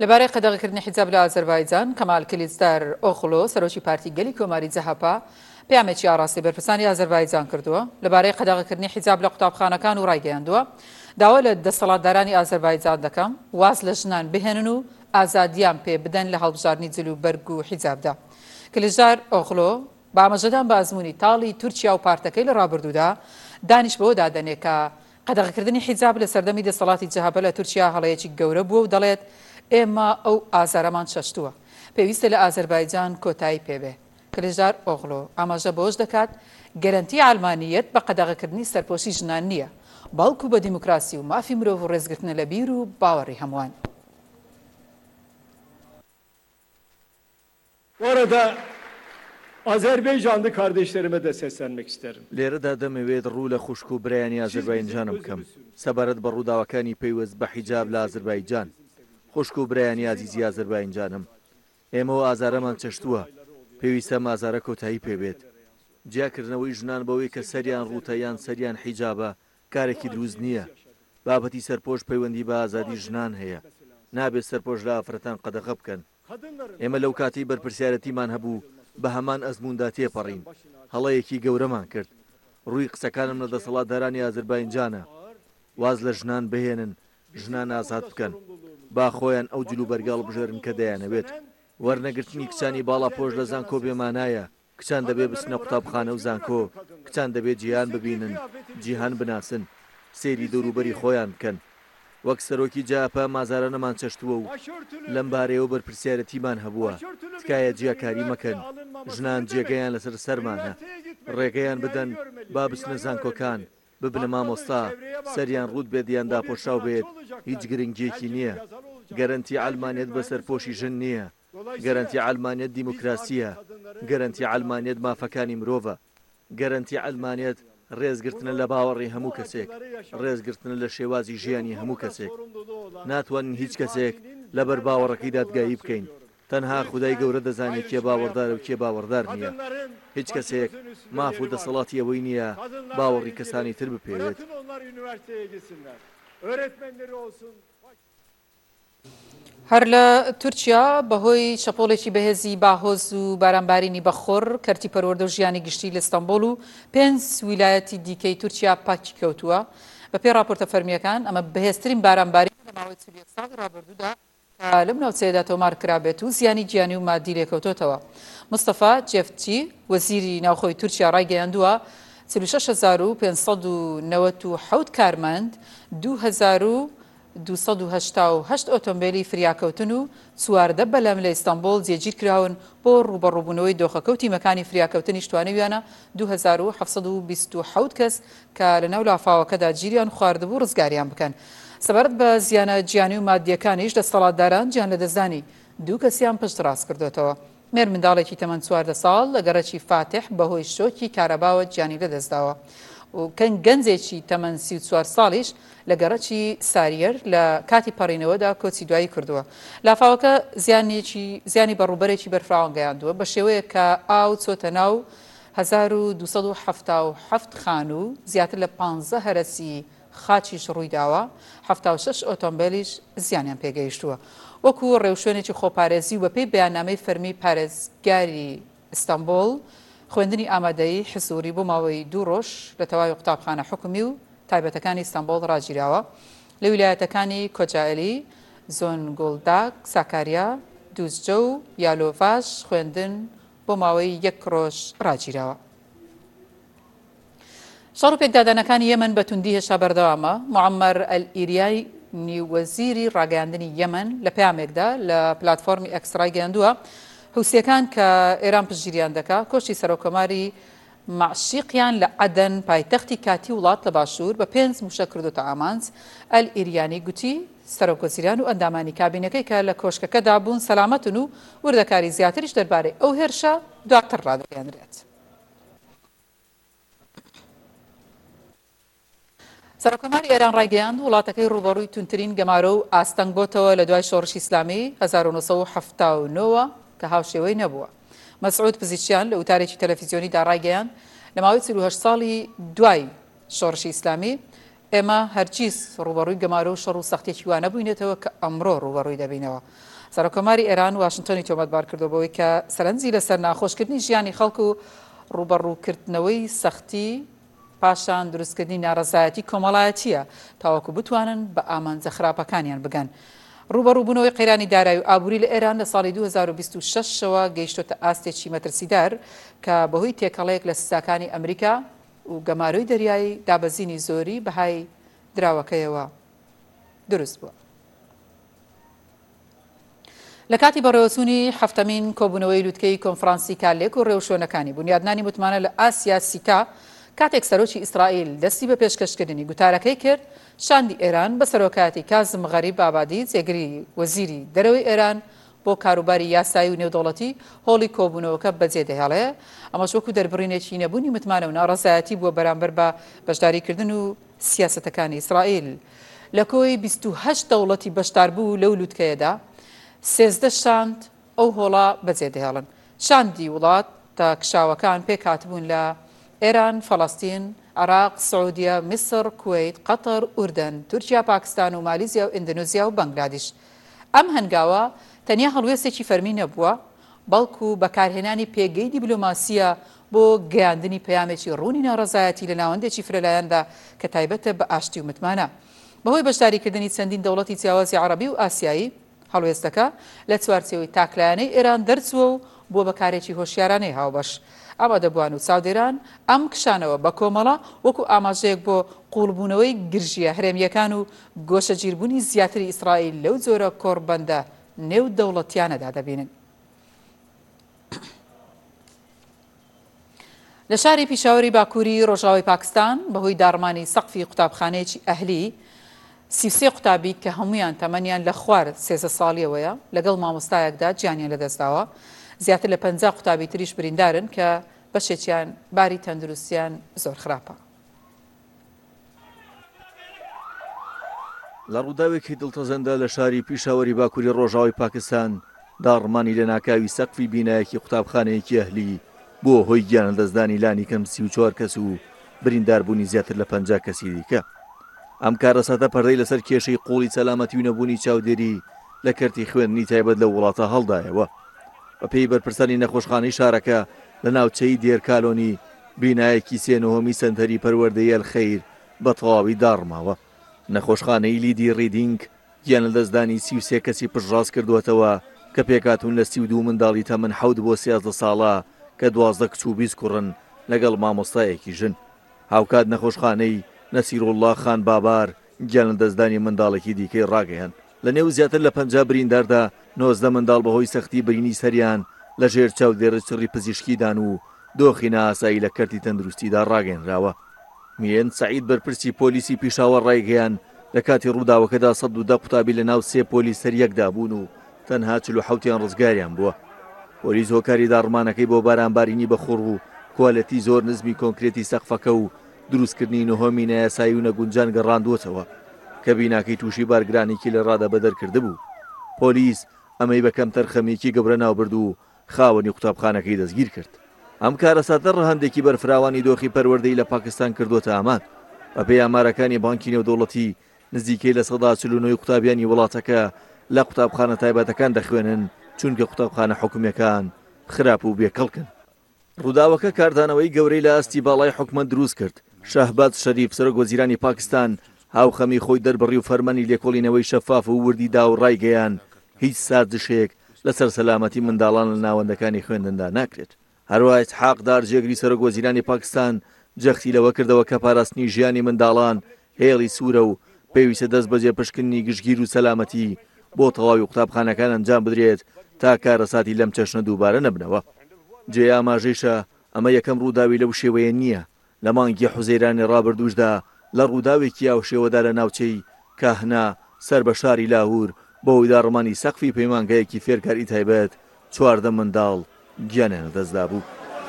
لەبارەی قەدەغەکردنی حیجاب لە ئازەربایجان کەمال کلیجدار ئۆغڵۆ سەرۆکی پارتی گەلی کۆماری جەهەپا پەیامێکی ئاراستی بەرپرسانی ئازەربایجان کردووە لەبارەی قەدەغەکردنی حیجاب لە قوتابخانەکان و ڕایگەیاندووە داوا لە دەسەڵاتدارانی ئازەربایجان دەکەم واز لە ژنان بهێنن و ئازادیان پێ بدەن لە هەڵبژاردننی جل و بەرگ و حیجابدا. کلیجدار ئۆغڵۆ بە ئاماژەدان بە ئەزموونی تاڵی تورکیا و پارتەکەی لە ڕابردوودا دانیش بەوە دادەنێ کە قەدەغەکردنی حیجاب لە سەردەمی دەسەڵاتی جەهەپە لە تورکیا هەڵەیەکی گەورە بووە و دەڵێت ئێمە ئەو ئازارەمان شەشتووە پێویستە لە ئازەربایجان کۆتایی پێبێ. کلیجدار ئۆغڵۆ ئاماژە بەوەش دەکات گەرەنتی ئالمانیەت بە قەدەغەکردنی سەرپۆشی ژنان نییە بەڵکو بە دیموکراسی و مافی مرۆڤ و ڕێزگرتنە لە بیر و باوەڕی هەمووان. Orada Azerbaycanlı kardeşlerime de seslenmek isterim. لێرەدا دەمەوێت ڕوو لە خوشک و برایانی ئازەربایجانم بکەم سەبارەت بە ڕووداوەکانی پەیوەست بە حیجاب لە ئازەربایجان. خوشک و برایانی ئازیزی ئازەربایجانم ئێمەوە ئازارەمان چەشتووە پێویستە ئازارە کۆتایی پێبێت. جیاکردنەوەی ژنان بەوەی کە سەریان ڕوتەیان سەریان حیجابە کارێکی دروست نییە. بابەتی سەرپۆش پەیوەندی بە ئازادی ژنان هەیە نابێت سەرپۆش لە ئافرەتان قەدەغە بکەن. ئێمە لەو کاتی بەرپرسیارەتیمان هەبوو بە هەمان ئەزمووندا تێپەڕین هەڵەیەکی گەورەمان کرد. ڕووی قسەکانم لە دەسەڵاتدارانی ئازەربایجانە واز لە ژنان بهێنن ژنان ئازاد بکەن با خۆیان ئەو جلو بەرگاڵ بژێرن کە دەیانەوێت. وەرنەگرتنی کچانی باڵا پۆش لە زانکۆ بێمانایە کچان دەبێ بچنە قوتابخانە و زانکۆ کچان دەبێت جیهان ببینن جیهان بناسن سێری دەوروبەری خۆیان بکەن. وەک سەرۆکی جاپە مازارە نەمان چەشتووە و لەم بارەیەوە بەرپرسیارەتیمان هەبووە تکایە جیاکاری مەکەن ژنان جێگەیان لەسەر سەرمانە ڕێگەیان بدەن با بچنە زانکۆکان ببنە مامۆستا سەریان ڕوود بێت یاندا پۆشاو بێت هیچ گرنگجێکی نییە. گەرەنتی ئالمانیەت بەسەر پۆشی ژن نییە. گەرەنتی ئالمانیەت دیموکراسیە. گەرەنتی ئالمانیەت مافەکانی مرۆڤە. گەرەنتی ئالمانیەت ڕێزگرتنە لە باوەڕی هەموو کەسێک ڕێزگرتنە لە شێوازی ژیانی هەموو کەسێک. ناتوانین هیچ کەسێک لەبەر باوەڕەکەی دادگایی بکەین. تەنها خودای گەورە دەزانێت کێ باوەڕدارە و کێ باوەڕدار نییە. هیچ کەسێک ماف و دەسەڵاتی ئەوەی نییە باوەڕی کەسانی تر بپێوێت. هەر لە تورکیا بەهۆی شەپۆڵێکی بەهێزی باهۆز و بارانبارینی بەخۆر کەرتی پەروەردە و ژیانی گشتی لە ئیستانبوڵ و 5 ویلایەتی دیکەی تورکیا پاکی کەوتووە. بەپێی راپۆرتە فەرمیەکان ئەمە بەهێزترین بارانبارین لە ماوەی 40 ساڵی ڕابردوودا کە لەم ناوچەیەدا تۆمار کرابێت و زیانی گیانی و مادی لێکەوتۆتەوە. مستەفا جێفچی وەزیری ناوخۆی تورکیا ڕایگەیاندووە 46,597 کارمەند 2,288 ئۆتۆمبیلی فریاکەوتن و 14 بەلەم لە ئیستانبوڵ جێگیر کراون بۆ ڕوبەڕووبوونەوەی دۆخەکەوتی مەکانی فریاکەوتنی شتوانەویانە 2,727 کەس کە لە ناو لافاوەکەدا گیریان خواردبوو ڕزگاریان بکەن. سەبارەت بە زیانە گیانی و مادیەکانیش دەسەڵاتداران گیان لە دەستدانی 2 کەسیان پشت ڕاست کردوێتەوە. مێر منداڵێکی تەمەن 14 ساڵ لە گەڕەکی فاتح بەهۆی شۆکی کارەباوە گیانی لەدەستداوە و گەنجێکی تەمەن 34 ساڵیش لە گەڕەکی ساریر لە کاتی پەڕینەوەدا کۆچی دوایی کردووە. لافاوەکە زیانی بەڕووبەرێکی بەرفراوان گەیاندووە بە شێوەیە کە ئاو چۆتە ناو 1277 خان و زیاتر لە 15 هەرەسی خاچیش ڕوویداوە 76 ئۆتۆمبیلیش زیانیان پێگەیشتووە. وەکو ڕێوشوێنێکی خۆپارێزی و بەپێی بەیاننامەی فەرمی پارێزگاری ئیستانبوڵ خوێندنی ئامادەیی حزوری بۆ ماوەی 2 ڕۆژ لە تەواوی قوتابخانە حکومی و تایبەتەکانی ئیستانبوڵ ڕاگیراوە. لە ویلایەتەکانی کۆجائێلی، زۆنگۆڵداک، ساکاریا، دووسجە و یالۆڤاژ خوێندن بۆ ماوەی 1 ڕۆژ ڕاگیراوە. شەڕ و پێکدادانەکانی یەمەن بە توندی هێشتا بەردەوامە. موعەمەر ئەلئیریانی وەزیری ڕاگەیاندنی یەمەن لە پەیامێکدا لە پلاتفۆرمی ئەکس ڕایگەیاندووە حوسیەکان کە ئێران پشتگیریان دەکا کۆشتی سەرۆکۆماری معشیقیان لە عەدەن پایتەختی کاتی وڵات لە باشوور بە 5 موشە کردوتە ئامانج. ئەلئیریانی گوتی سەرۆکوەزیران و ئەندامانی کابینەکەی کە لە کۆشکەکەدا بوون سەلامەتن و وردەکاری زیاتریش دەربارەی ئەو هێرشە دواتر ڕادەگەیاندرێت. سەرۆکۆماری ئێران ڕایگەیاند وڵاتەکەی ڕوبەڕووی تونترین گەمارە و ئاستەنگ بۆتەوە لە دوای شۆڕشی ئیسلامی 1979 کە هاوشێوەی نەبووە. مەسعود پزیشکیان لە وتارێکی تەلەڤیزیۆنیدا ڕایگەیاند لە ماوەی 48 ساڵی دوای شۆڕشی ئیسلامی ئێمە هەرگیز ڕوبەڕووی گەمارە و شەڕ و سەختێکی وانە بووینێتەوە کە ئەمڕۆ ڕوبەڕووی دەبینەوە. سەرۆکۆماری ئێران واشنتنی تۆمەتبار کردو بەوەی کە سەرنجی لەسەر ناخۆشکردنی ژیانی خەڵک و ڕوبەڕووکردنەوەی سەختی پاشان دروستکردنی ناڕەزایەتی کۆمەڵایەتیە تاوەکو بتوانن بە ئامانجە خراپەکانیان بگەن. ڕوبەڕووبوونەوەی قەیرانی دارایی و ئابووری لە ئێران لە ساڵی 2026ەوە گەیشتۆتە ئاستێکی مەترسیدار کە بەهۆی تێکەڵەیەک لە سزاکانی ئەمریکا و گەماروی دەریایی دابەزینی زۆری بەهای دراوەکەیەوە دروست بووە. لە کاتی بەڕێوەچوونی هەفتەمین کۆبوونەوەی لووتکەی کۆنفرانسی کالێک و ڕێوشۆنەکانی بنیادنانی متمانە لە ئاسیا سیکا کاتێک سەرۆکی ئیسرائیل دەستی بە پێشکەشکردنی گوتارەکەی کرد شاندی ئێران بە سەرۆکاتی کازم غەریب ئابادی جێگری وەزیری دەرەوەی ئێران بۆ کاروباری یاسایی و نێودەوڵەتی هۆڵی کۆبوونەوەکە بەجێ دەهێڵێ ئەمەش وەکو دەربڕینێکی نەبوونی متمانە و ناڕەزایەتی بووە بەرامبەر بە بەشداریکردن و سیاسەتەکانی ئیسرائیل. لە کۆی 28 دەوڵەتی بەشداربوو لەو لووتکەیەدا 13 شاند ئەو هۆڵا بەجێ دەهێڵن. شاندی وڵات تا کشاوەکان پێک هاتبوون لە ئێران، فەڵەستین، عراق، سعودیە، میسر، کوێیت، قەتەر، ئوردن، تورکیا، پاکستان و مالیزیا و ئیندونێزیا و بەنگلادیش. ئەم هەنگاوە تەنیا هەڵوێستێکی فەرمی نەبووە بەڵکو بەکارهێنانی پێگەی دیبلۆماسیە بۆ گەیاندنی پەیامێکی ڕوونی ناڕەزایەتی لە ناوەندێکی فرەلایەندا کە تایبەتە بە ئاشتی و متمانە. بەهۆی بەشداریکردنی چەندین دەوڵەتی جیاوازی عەرەبی و ئاسیایی هەڵوێستەکە لە چوارچێوەی تاکلایانەی ئێران دەرچووە و بۆ بەکارێکی هۆشیارانەی هاوبەش. ئامادەبووان و چاودێران ئەم کشانەوە بە کۆمەڵە وەکو ئاماژەیەک بۆ قوڵبوونەوەی گرژیە هەرێمیەکان و گۆشەگیربوونی زیاتری ئیسرائیل لەو جۆرە کۆڕبەندە نێو دەوڵەتیانەدا دەبینن. لە شاری پیشاوەری باکووری ڕۆژاوی پاکستان بەهۆی داڕمانی سەقفی قوتابخانەیەکی ئەهلی 33 قوتابی کە هەمویان تەمەنیان لە خوار 13 ساڵیەوەیە لەگەڵ مامۆستایەکدا گیانیان لەدەستداوە. زیاتر لە 50 قوتابی تریش بریندارن کە بەشێکیان باری تەندروستیان زۆر خراپە. لە ڕووداوێکی دڵتەزەندا لە شاری پیشاوەری باکووری ڕۆژاوی پاکستان داڕمانی لە ناکاوی سەقفی بینایەکی قوتابخانەیەکی ئەهلی بۆ هۆی گیانە دەستدانی لانی کەم 34 کەس و برینداربوونی زیاتر لە 50 کەسی دیکە. ئەم کارەساتە پەردەی لەسەر کێشەی قوڵی سەلامەتی و نەبوونی چاودێری لە کەرتی خوێندنی تایبەت لە وڵاتە هەڵدایەوە. بەپێی بەرپرسانی نەخۆشخانەی شارەکە لە ناوچەی دێرکالۆنی بینایەکی سێنەهۆمی سەنتەری پەروەردەی ئەلخەیر بە تەواوی داڕماوە. نەخۆشخانەی لیدی ڕیدینگ گیانە دەستدانی 33 کەسی پشتڕاست کردوێتەوە کە پێکاتون لە 32 منداڵی تەمەن 7 بۆ 13 ساڵە کە 12 کچ و 20 کوڕن لەگەڵ مامۆستایەکی ژن. هاوکات نەخۆشخانەی نەسیرۇڵڵا خان بابار گیانە دەستدانی منداڵێکی دیکەی ڕاگەیان. لە نێو زیاتر لە 50 برینداردا 19 منداڵ بەهۆی سەختی برینی سەریان لە ژێر چاودێرە چڕی پزیشکیدان و دۆخی نائاسایی لە کەرتی تەندروستیدا ڕاگەێنراوە. میێن سعید بەرپرسی پۆلیسی پیشاوەڕ ڕایگەیان لە کاتی ڕووداوەکەدا 110 قوتابی لە ناو 3 پۆلیس سەریەکدا بوون و تەنها 47یان ڕزگاریان بووە. پۆلیس هۆکاری داڕمانەکەی بۆ بارانبارینی بەخوڕ و کوالەتی زۆر نزمی کۆنکرێتی سەقفەکە و دروستکردنی نهۆمی نایاسایی و نەگونجان گەڕاندووەتەوە کە بیناکەی تووشی بارگرانێکی لە ڕادە بەدەرکرده بوو. پۆلیس ئەمەی بەکەم تەرخەمێکی گەورە ناوبرد و خاوەنی قوتابخانەکەی دەستگیر کرد. ئەم کارەساتە ڕەهەندێکی بەرفراوانی دۆخی پەروەردەی لە پاکستان کردوتە ئامان. بەپێی ئامارەکانی بانکی نێودەوڵەتی نزیکەی لە 49 قوتابیانی وڵاتەکە لە قوتابخانە تایبەتەکان دەخوێنن چونکە قوتابخانە حکوومیەکان خراپ و بێکەڵکن. ڕووداوەکە کاردانەوەی گەورەی لە ئاستی باڵای حکومەت دروست کرد. شاهباز شەریف سەرۆک وەزیرانی پاکستان هاوخەمی خۆی دەربڕی و فەرمانی لێکۆڵینەوەی شەفاف و وردی دا و ڕایگەیان هیچ سازشێک لەسەر سەلامەتی منداڵان لە ناوەندەکانی خوێندندا ناکرێت. هەروە ئیسحاق جێگری سەرۆک وەزیرانی پاکستان جەختی لەوە کردەوە کە پاراستنی ژیانی منداڵان هێڵی سوورە و پێویستە دەست بەجێ پشکننی گشتگیر و سەلامەتی بۆ تەواوی قوتابخانەکان ئەنجام بدرێت تا کارەساتی لەم چەشنە دووبارە نەبنەوە. جێ ئاماژەیشە ئەمە یەکەم ڕووداوی لەو شێوەیە نییە. لە مانگی حوزەیرانی ڕابردووشدا لە ڕووداوێکی ئاو شێوەدا لە ناوچەی کاهنا سەر بە شاری لاهور بۆ داڕمانی سەقفی پەیمانگەیەکی فێرکاری تایبەت 14 منداڵ گیانیان دەستدا بوو.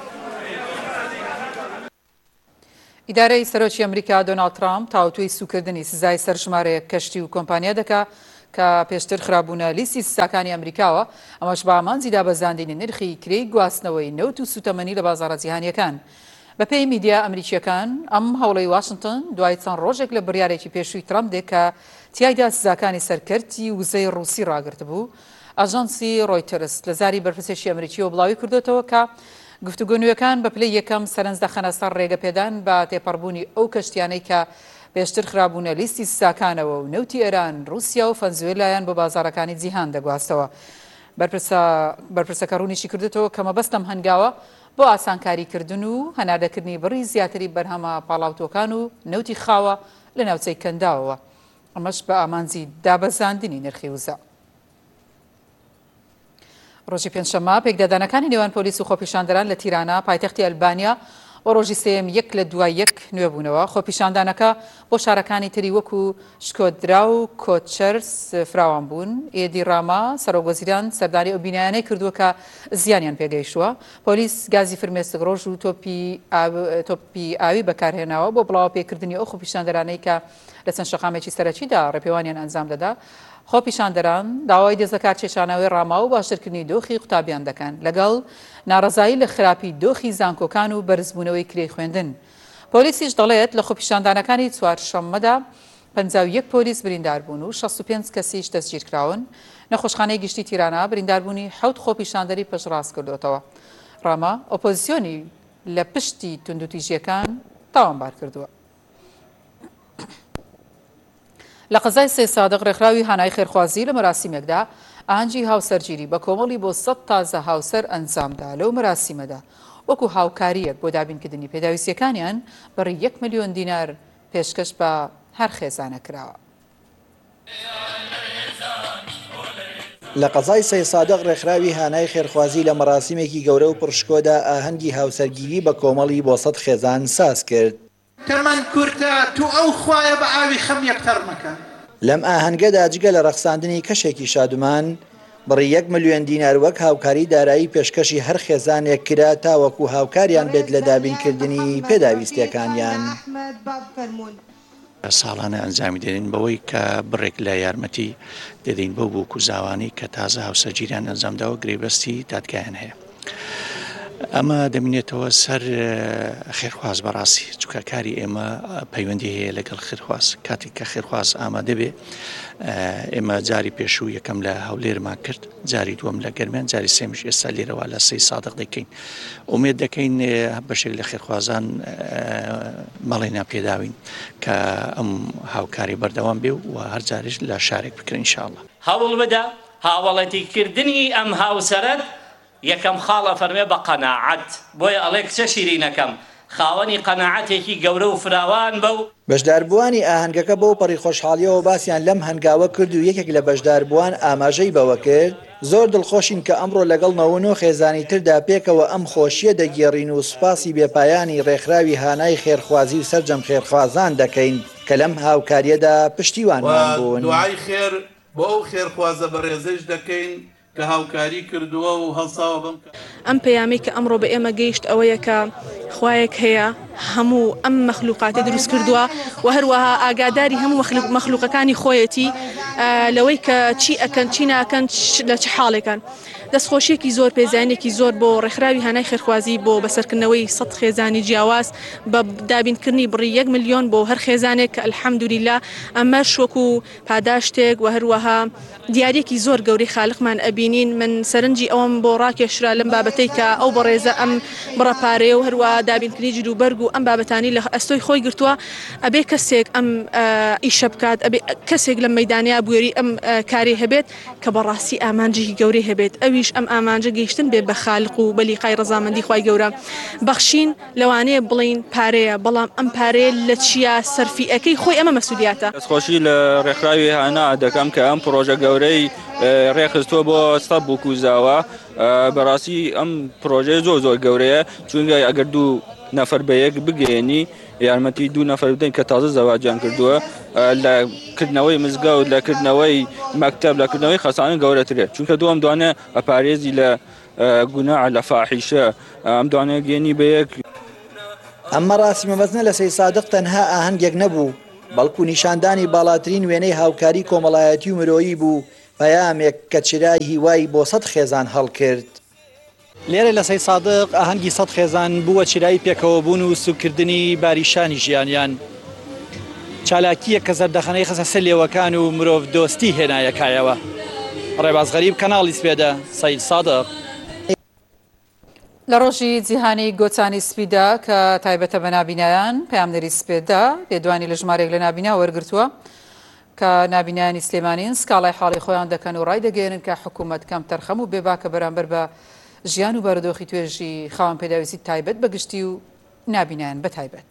ئیدارەی سەرۆکی ئەمریکا دۆناڵد ترامپ تاوتوی سوکردنی سزای سەرژمارەیە کەشتی و کۆمپانیا دەکا کە پێشتر خراببوونە لیستی سزاکانی ئەمریکاوە ئەمەش بە ئامانجی دابەزاندنی نرخی کرێی گواستنەوەی نەوت و سوتەمەنی لە بازاڕە جیهانیەکان. بەپێی میدیا ئەمریکیەکان ئەم هەوڵەی واشنگتن دوای چەند ڕۆژێک لە بڕیارێکی پێشووی ترامپ دێت کە تیایدا سزاکانی سەرکەرتی وزەی ڕووسی ڕاگرت بوو ئاژانسی ڕۆیترس لە زاری بەرپرسێکی ئەمریکیەوە بڵاوی کردوێتەوە کە گفتوگۆ نوێیەکان بە پلەی یەکەم سەرنجدەخەنە سەر ڕێگەپێدان بە تێپەڕبوونی ئەو کەشتیانەی کە پێشتر خراببوونە لیستی ساکانەوە و نەوتی ئێران، رووسیا و ڤەنزوێلایان بۆ بازاڕەکانی جیهان دەگواستەوە. بەرپرسەکە ڕوونیشی کردێتەوە کە مەبەستم هەنگاوە بۆ ئاسانکاریکردن و هەناردەکردنی بڕی زیاتری بەرهەمە پاڵاوتۆکان و نەوتی خاوە لە ناوچەی کەنداوەوە، ئەمەش بە ئامانجی دابەزاندنی نرخی وزە. ڕۆژی پێنجشەممە پێکدادانەکانی نێوان پۆلیس و خۆپیشاندەران لە تیرانە پایتەختی ئەلبانیا بۆ ڕۆژی سێم یەک لە دوای یەک نوێبوونەوە. خۆپیشاندانەکە بۆ شارەکانی تری وەکو شکۆدرا و کۆچەرس فراوان بوون. ئێدی ڕاما سەرۆکوەزیران سەرداری ئەو بینایانەی کردووە کە زیانیان پێگەیشتووە. پۆلیس گازی فرمێسک ڕۆژ و تۆپی ئاوی بەکارهێناوە بۆ بڵاو پێکردنی ئەو خۆپیشاندەرانەی کە لە چەند شەقامێکی سەرەکیدا ڕێپێوانیان ئەنجام دەدا. خۆپیشاندەران داوای دەستەکات کێشانەوەی ڕاما و باشترکردنی دۆخی قوتابیان دەکەن لەگەڵ ناڕەزایی لە خراپی دۆخی زانکۆکان و بەرزبوونەوەی کرێی خوێندن. پۆلیسیش دەڵێت لە خۆپیشاندانەکانی چوارشەممەدا 51 پۆلیس بریندار بوون و 65 کەسیش دەستگیر کراون. نەخۆشخانەی گشتی تیرانە برینداربوونی 7 خۆپیشاندەری پەشڕاست کردوێتەوە. ڕاما ئۆپۆزیسیۆنی لە پشتی توندوتیژیەکان تاوانبار کردووە. لە قەزای سێ سادق ڕێکخراوی هانای خێرخوازی لە مەراسیمێکدا ئاهەنگی هاوسەرگیری بە کۆمەڵی بۆ 100 تازە هاوسەر ئەنجامدا. لەو مەراسیمەدا وەکو هاوکاریەک بۆ دابینکردنی پێداویستیەکانیان بەڕی 1 ملیۆن دینار پێشکەش بە هەر خێزانە کراوە. لە قەزای سێ سادق ڕێکخراوی هانای خێرخوازی لە مەراسیمێکی گەورە و پڕشکۆدا ئاهەنگی هاوسەرگیری بە کۆمەڵی بۆ 100 خێزان ساز کرد. تەرمان کورتە تو ئەو خوایە بە ئاوی خەم یەکتەر مەکە. لەم ئاهەنگەدا جگە لە ڕەخساندنی کەشێکی شادومان بڕی 1 ملیۆن دینار وەک هاوکاری دارایی پێشکەشی هەر خێزانێک کرا تاوەکو هاوکاریان بێت لە دابینکردنی پێداویستیەکانیان. ساڵانە ئەنجامی دێنین بەوەی کە بڕێک لە یارمەتی دەدەین بەو بۆ کوزاوانی کە تازە هاوسەرگیریان ئەنجامداوە گرێبەستی دادگایان هەیە. ئەمە دەمێنێتەوە سەر خێرخواز بەڕاستی چونکە کاری ئێمە پەیوەندی هەیە لەگەڵ خێرخواز. کاتێک کە خێرخواز ئامادە بێ ئێمە جاری پێشوو یەکەم لە هەولێرمان کرد، جاری دووەم لە گەرمیان، جاری سێمیش ئێستا لێرەوە لە سێ سادق دەکەین. ئومێد دەکەین بەشێک لە خێرخوازان مەڵێنا پێداوین کە ئەم هاوکاری بەردەوام بێ و هەر جاریش لە شارێک بکرێن ئینشاءڵڵا. هەوڵ بدە هاوڵەتیکردنی ئەم هاوسەرەت یەکەم خاڵە فەرمێ بە قەناعەت. بۆیە ئەڵێ کچە شیرینەکەم خاوەنی قەناعەتێکی گەورە و فراوان بە و بەشداربووانی ئاهەنگەکە بەو پەڕی خۆشحاڵیەوە باسییان لەم هەنگاوە کرد و یەکێک لە بەشداربووان ئاماژەی بەوە کرد. زۆر دڵخۆشین کە ئەمڕۆ لەگەڵ 99 خێزانی تردا پێکەوە ئەم خۆشیە دەگێڕین و سوپاسی بێپایانی ڕێکخراوی هانای خێرخوازی و سەرجەم خێرخوازان دەکەین کە لەم هاوکاریەدا پشتیوانمان بوون. دوعای خێر بۆ ئەو خێرخوازە بەڕێزش دەکەین کە هاوکاری کردووە و هەڵساوە بم. ئەم پەیامی کە ئەمڕۆ بە ئێمە گەیشت ئەوەیە کە خوایەک هەیە هەموو ئەم مەخلوقاتی دروست کردووە و هەروەها ئاگاداری هەموو مەخلوقەکانی خۆیەتی لەوەی کە چی ئەکەن چی ناکەن لە چه حاڵێکن. دەستخۆشیێکی زۆر پێزانێکی زۆر بۆ ڕێکخراوی هانای خێرخوازی بۆ بەسەرکردنەوەی 100 خێزانی جیاواز بە دابینکردنی بڕی 1 ملیۆن بۆ هەر خێزانێک کە ئەلحەمدولیلا ئەمەش وەکو پاداشتێک و هەروەها دیارێکی زۆر گەورەی خالقمان ئەبینین. من سەرنجی ئەوم بۆ ڕاکێشرا لەم بابەتەی کە ئەو بەڕێزە ئەم بڕەپارەیە و هەروە دابینکردنی جلوبەرگ و ئەم بابەتانی لە ئەستۆی خۆی گرتووە. ئەبێ کەسێک ئەم ئیشە بکات، ئەبێ کەسێک لە مەیدانیا بوێری ئەم کاری هەبێت کە بەڕاستی ئامانجێکی گەورەی هەبێت. ئەویش ئەم ئامانجە گەیشتن بێ بە خالق و بەلیقای ڕەزامەندی خوای گەورە. بەخشین لەوانەیە بڵین پارەیە، بەڵام ئەم پارەیە لە چیا سەرفی ئەەکەی خۆی ئەمە مەسئولیاتە. دەستخۆشی لە ڕێکخراوی هانا دەکەم کە ئەم پرۆژە گەورەی ڕێخستووە بۆ سەد بۆ کوزاوە. بەڕاستی ئەم پرۆژەی زۆر گەورەیە چونکە ئەگەر 2 نەفەر بە یەک بگەێنی یارمەتی 2 نەفەر بدەین کە تازە زەواجیان کردووە لە کردنەوەی مزگەوت، لە کردنەوەی مەکتەب، لە کردنەوەی خەسانە گەورەترێت چونکە دووەم دوانێ ئەپارێزی لە گوناع لە فاحیشە ئەم دوانێ گەێنی بە یەک. ئەم مەراسیمە مەزنە لە سەی سادق تەنها ئاهەنگێک نەبوو بەڵکو نیشاندانی باڵاترین وێنەی هاوکاری کۆمەڵایەتی و مرۆیی بوو، پەیامێک کە چرای هیوای بۆ 100 خێزان هەڵکرد. لێرە لە سەی سادق ئاهەنگی 100 خێزان بووە چرای پێکەوە بوون و سوکردنی باریشانی ژیانیان. چالاکیە کە زەردەخەنەی خەسە سەر لێوەکان و مرۆڤ دۆستی هێنایەکایەوە. ڕێباز غەریب کەناڵی سپێدە سەید سادق. لە ڕۆژی جیهانی گۆچانی سپیدا کە تایبەتە بە نابینایان پەیامنەری سپێدا پێدوانی لە ژمارێک لە نابینا وەرگرتووە کە نابینایانی سلێمانین سکاڵای حاڵی خۆیان دەکەن و ڕای دەگەێنن کە حکوومەت کەم تەرخەم و بێباکە بەرامبەر بە ژیان و بارودۆخی توێژی خاوەن پێداویستی تایبەت بەگشتی و نابینایان بە تایبەت.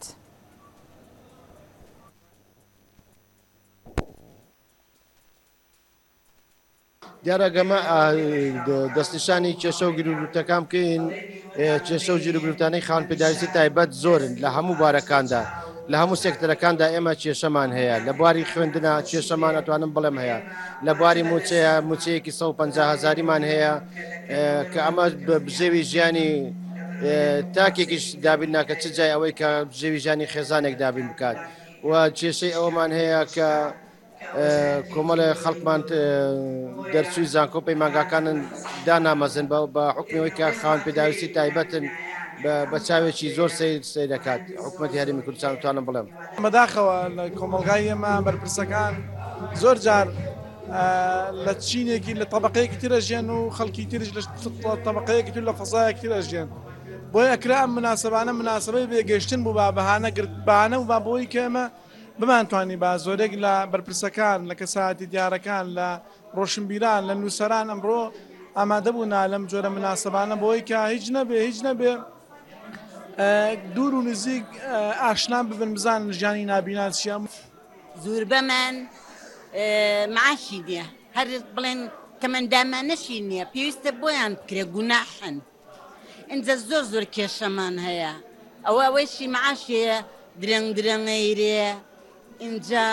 دیارە گەمە دەستنیشانی کێشە و گرروتەکان بکەین کێشە و گرروتانەی خاوەن پێداویستی تایبەت زۆرن لە هەموو بارەکاندا لە هەموو سێکتەرەکاندا ئێمە کێشەمان هەیە لە بواری خوێندنە کێشەمان ئەتوانم بڵێم هەیە لە بواری موچەیە موچەیەکی 150,000مان هەیە کە ئەمە بژێوی ژیانی تاکێکیش دابین ناکە چ جای ئەوەی کە بژێوی ژیانی خێزانێک دابین بکات و کێشەی ئەوەمان هەیە کە کۆمەڵە خەڵکمان دەرچووی زانکۆ پەیمانگاکانن دانامەزن بە حکومیەوەی کە خاوەن پێداویستی تایبەتن بە چاوێکی زۆر سەیر دەکات حکوومەتی هەرێمی کوردستان توانم بڵێم مەداخەوە لە کۆمەلگای ئێمە بەرپرسەکان زۆر جار لە چینێکی لە طبقەیەکی ترە ژێن و خەڵکی ترش لە طبقەیەکی تر لە فەزایەکی ترە ژێن بۆی ئەکرا ئەم مناسبانە مناسبەی بێگەشتن بوو با بەهانە گرتبانە و با بۆی کە ئێمە بمانتوانی با زۆرێک لە بەرپرسەکان لە کەساتی دیارەکان لە ڕۆشنبیران لە نووسەران ئەمڕۆ ئامادە بوونا لەم جۆرە مناسبانە بۆی کە هیچ نەبێ دوور و نزیک ئاشنا ببن بزان ژیانی نابینا چیە زۆر بەمان معاشی نییە هەر بڵێن کەمەندامانەشی نییە پێویستە بۆیان بکرێ گوناحن ئینجا زۆر کێشەمان هەیە ئەوەیشی معاشەیە درەنگەیرێ اینجا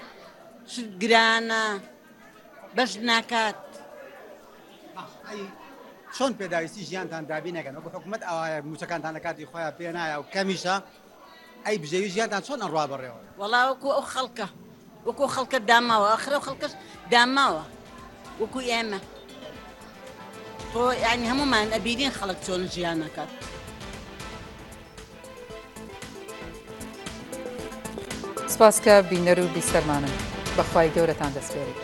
گرانە بەش ناکات چۆن پێداویستی ژیانتان دابینەکەن وەکو حکوومەت ئەوە موچەکانتان لە کاتی خۆیان پێ نایە و کەمیشە ئەی بژێوی ژیانتان چۆن ئەڕوا بڕێەوە وەڵا وەکو خەڵکە داماوە ئەخرە خەڵکەش داماوە وەکو ئێمە تۆ یعنی هەمومان ئەبینین خەڵک چۆن ژیانەکەات سپاس کە بینەر و بیسەرمانم بەخوای گەورەتان دەسپێرێت.